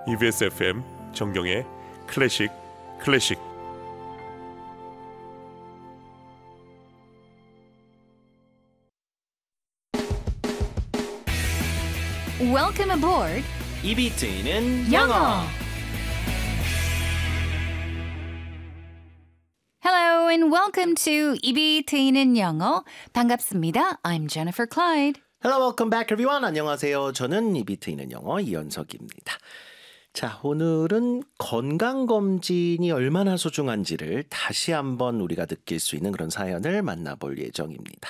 EBS FM 정경의 클래식 클래식. Welcome aboard. 입이 트이는 영어. Hello and welcome to 입이 트이는 영어. 반갑습니다. I'm Jennifer Clyde. Hello, welcome back everyone. 안녕하세요. 저는 입이 트이는 영어 이현석입니다. 자, 오늘은 건강검진이 얼마나 소중한지를 다시 한번 우리가 느낄 수 있는 그런 사연을 만나볼 예정입니다.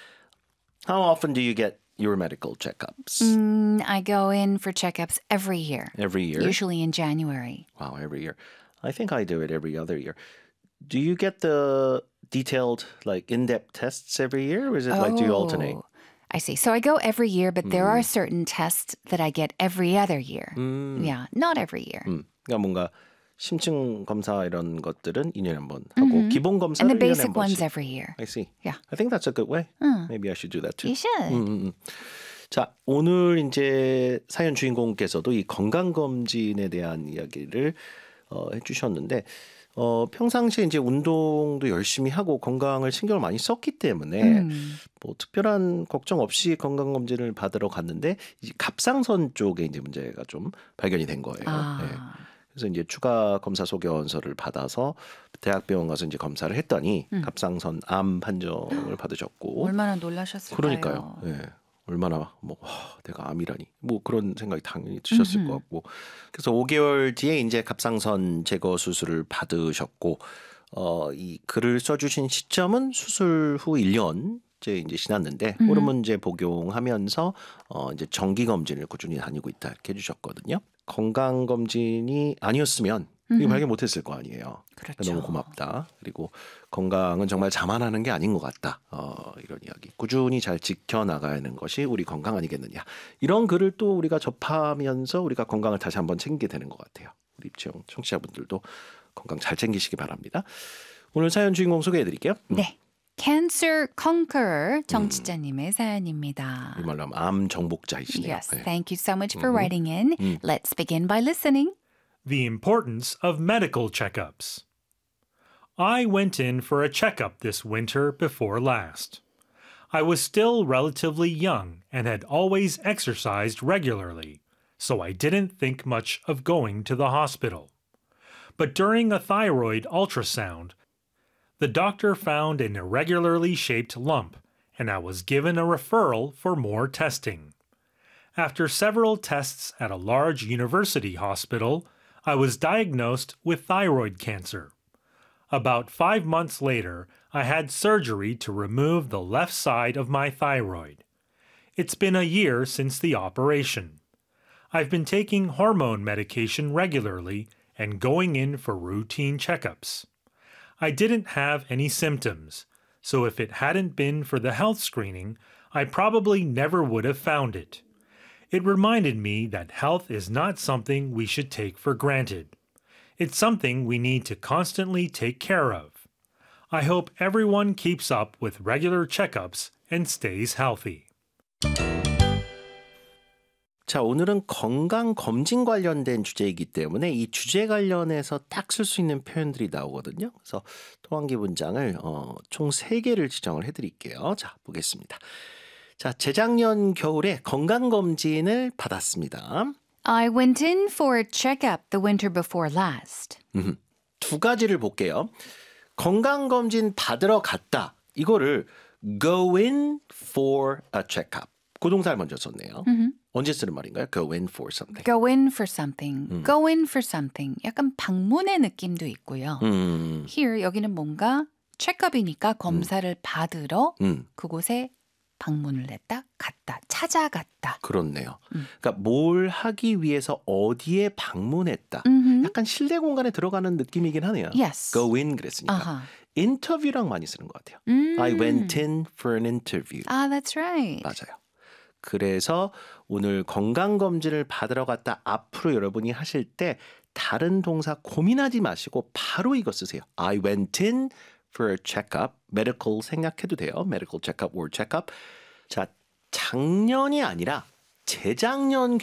How often do you get your medical checkups? I go in for checkups every year. Every year? Usually in January. Wow, every year. I think I do it every other year. Do you get the detailed, like, in-depth tests every year, or is it like, do you alternate? I see. So I go every year, but there are certain tests that I get every other year. Yeah, not every year. 그러니까 뭔가 심층 검사 이런 것들은 2년에 한 번 하고 기본 검사를 And the 1년에 basic 한 ones 번씩. every year. I see. Yeah. I think that's a good way. Maybe I should do that too. You should. 자, 오늘 이제 사연 주인공께서도 이 건강검진에 대한 이야기를 해주셨는데, 평상시에 이제 운동도 열심히 하고 건강을 신경을 많이 썼기 때문에 뭐 특별한 걱정 없이 건강검진을 받으러 갔는데, 이제 갑상선 쪽에 이제 문제가 좀 발견이 된 거예요. 네. 그래서 이제 추가 검사 소견서를 받아서 대학병원 가서 이제 검사를 했더니 갑상선 암 판정을 받으셨고. 얼마나 놀라셨을까요? 그러니까요. 네. 얼마나 뭐 내가 암이라니 뭐 그런 생각이 당연히 드셨을 것 같고. 그래서 5개월 뒤에 이제 갑상선 제거 수술을 받으셨고, 이 글을 써주신 시점은 수술 후 1년째 이제 지났는데 호르몬제 복용하면서 이제 정기 검진을 꾸준히 다니고 있다 이렇게 해주셨거든요. 건강 검진이 아니었으면 이거 발견 못했을 거 아니에요. 그렇죠. 너무 고맙다. 그리고 건강은 정말 자만하는 게 아닌 것 같다. 이런 이야기. 꾸준히 잘 지켜나가는 것이 우리 건강 아니겠느냐. 이런 글을 또 우리가 접하면서 우리가 건강을 다시 한번 챙기게 되는 것 같아요. 우리 청취자분들도 건강 잘 챙기시기 바랍니다. 오늘 사연 주인공 소개해드릴게요. 네. Cancer Conqueror 정치자님의 사연입니다. 이 말로 하면 암 정복자이시네요. Yes, 네. thank you so much for writing in. Let's begin by listening. The importance of medical checkups. I went in for a checkup this winter before last. I was still relatively young and had always exercised regularly, so I didn't think much of going to the hospital. But during a thyroid ultrasound, the doctor found an irregularly shaped lump, and I was given a referral for more testing. After several tests at a large university hospital, I was diagnosed with thyroid cancer. About 5 months later, I had surgery to remove the left side of my thyroid. It's been a year since the operation. I've been taking hormone medication regularly and going in for routine checkups. I didn't have any symptoms, so if it hadn't been for the health screening, I probably never would have found it. It reminded me that health is not something we should take for granted. It's something we need to constantly take care of. I hope everyone keeps up with regular checkups and stays healthy. 자, 오늘은 건강검진 관련된 주제이기 때문에 이 주제 관련해서 딱 쓸 수 있는 표현들이 나오거든요. 그래서 토항기 문장을 총 3개를 지정을 해드릴게요. 자, 보겠습니다. 자, 재작년 겨울에 건강검진을 받았습니다. I went in for a checkup the winter before last. 2가지를 볼게요. 건강검진 받으러 갔다. 이거를 go in for a checkup. 그 동사를 먼저 썼네요. 언제 쓰는 말인가요? Go in for something. Go in for something. Go in for something. 약간 방문의 느낌도 있고요. Here 여기는 뭔가 체크업이니까 검사를 받으러 그곳에 방문을 했다, 갔다, 찾아갔다. 그렇네요. 그러니까 뭘 하기 위해서 어디에 방문했다. 약간 실내 공간에 들어가는 느낌이긴 하네요. Yes. Go in 그랬으니까. 인터뷰랑 많이 쓰는 것 같아요. I went in for an interview. Ah, that's right. 맞아요. 그래서 오늘 건강검진을 받으러 갔다 앞으로 여러분이 하실 때 다른 동사 고민하지 마시고 바로 이거 쓰세요. I went in for a checkup. medical 생략해도 돼요. medical checkup or checkup. 자, 작년이 아니라 재작년